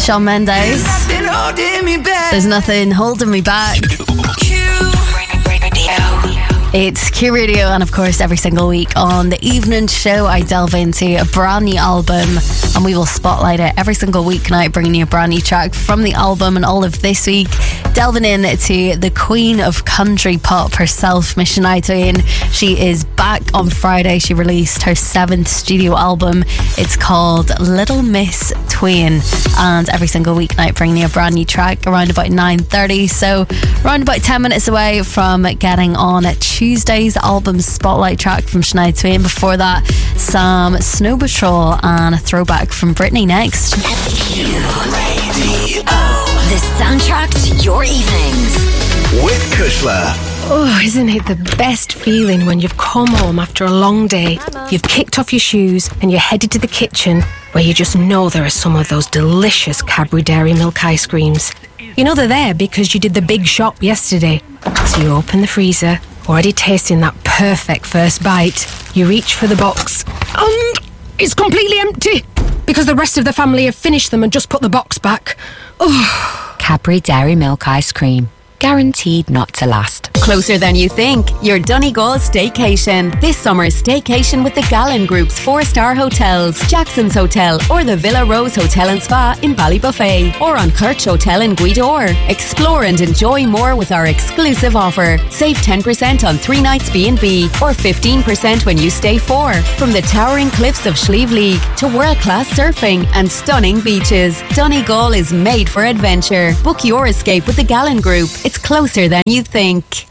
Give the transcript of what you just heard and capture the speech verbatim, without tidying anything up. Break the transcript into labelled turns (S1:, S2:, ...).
S1: Shawn Mendes. There's nothing holding me back. It's Q Radio, and of course every single week on the evening show I delve into a brand new album and we will spotlight it every single weeknight, bringing you a brand new track from the album. And all of this week delving into the queen of country pop herself, Miss Shania Twain. She is back on Friday. She released her seventh studio album. It's called Little Miss Twain, and every single weeknight bringing you a brand new track around about nine thirty, so around about ten minutes away from getting on at Tuesday's album spotlight track from Shania Twain. Before that, some Snow Patrol and a throwback from Britney next.
S2: The soundtrack to your evenings
S3: with Kushla.
S4: Oh, isn't it the best feeling when you've come home after a long day, you've kicked off your shoes and you're headed to the kitchen where you just know there are some of those delicious Cadbury Dairy Milk ice creams. You know they're there because you did the big shop yesterday. So you open the freezer, already tasting that perfect first bite. You reach for the box and it's completely empty because the rest of the family have finished them and just put the box back. Oh.
S2: Cadbury Dairy Milk ice cream. Guaranteed not to last.
S5: Closer than you think. Your Donegal staycation. This summer's staycation with the Gallen Group's four-star hotels, Jackson's Hotel or the Villa Rose Hotel and Spa in Ballybuffet, or on Kirch Hotel in Guidor. Explore and enjoy more with our exclusive offer. Save ten percent on three nights B and B or fifteen percent when you stay four. From the towering cliffs of Slieve League to world-class surfing and stunning beaches, Donegal is made for adventure. Book your escape with the Gallen Group. It's closer than you think.